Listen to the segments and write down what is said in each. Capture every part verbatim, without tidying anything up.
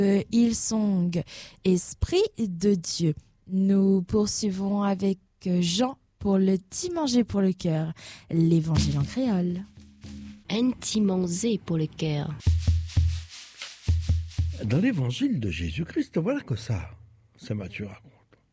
Euh, Hillsong, Esprit de Dieu. Nous poursuivons avec Jean pour le petit manger pour le cœur, l'évangile en créole. Un petit manger pour le cœur. Dans l'évangile de Jésus-Christ, voilà que ça, c'est Matthieu raconte.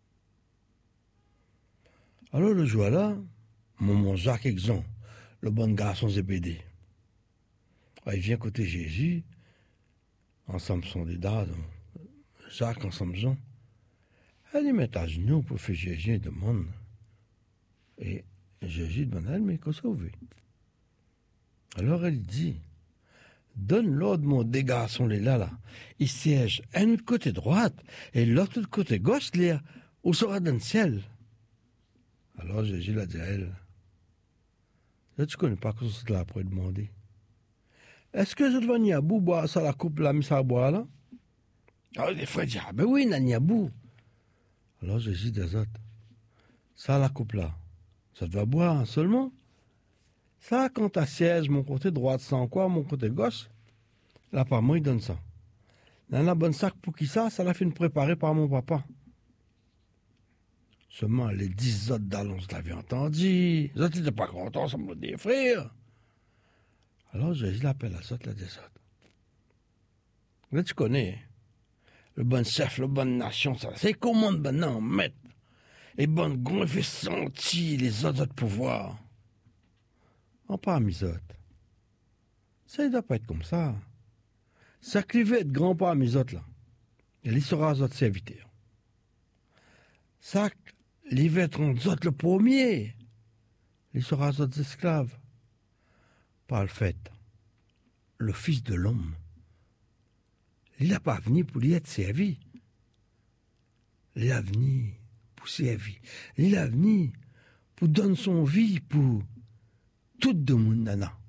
Alors le jour-là, mon Jacques et Jean, le bon garçon Zébédée, il vient côté Jésus, ensemble sont des dames, Jacques ensemble Jean. Elle les met à genoux pour faire Jésus et demande. Et Jésus demande, elle, mais qu'est-ce que vous voulez? Alors elle dit, donne l'ordre, mon des garçons, les là, là. Ils siègent un de côté droite et l'autre de côté gauche, là, où sera dans le ciel. Alors Jésus l'a dit à elle, là, tu connais pas que c'est là pour demander. Est-ce que je dois venir à bout boire ça, la coupe, la mise à boire, là? Alors les frères disent, ah ben oui, n'a n'y a bout. Alors Jésus dit aux autres, ça, la coupe, là, ça doit boire seulement. Ça, quand ta siège, mon côté droit, sans quoi, mon côté gauche, là, par moi, il donne ça. Dans la bonne sac pour qui ça, ça l'a fait préparer par mon papa. Seulement, les dix autres d'Alonso l'avaient entendu. Les autres n'étaient pas contents, ça me dit, frère. Alors, Jésus l'appelle à ça, la des autres. Là, tu connais, le bon chef, le bonne nation, ça, c'est comment de bon maître. Et bon, gros, il fait sentir les autres, autres pouvoirs. En pas mes autres. Ça ne doit pas être comme ça. Ça clivait être grand pas à mes autres, là. Et il sera aux autres serviteurs. Ça, il va être aux autres le premier. Il sera aux autres esclaves. Par le fait, le Fils de l'homme, il n'a pas venu pour lui être servi. Il a venu pour servir. Il a venu pour donner son vie pour tout le monde nana.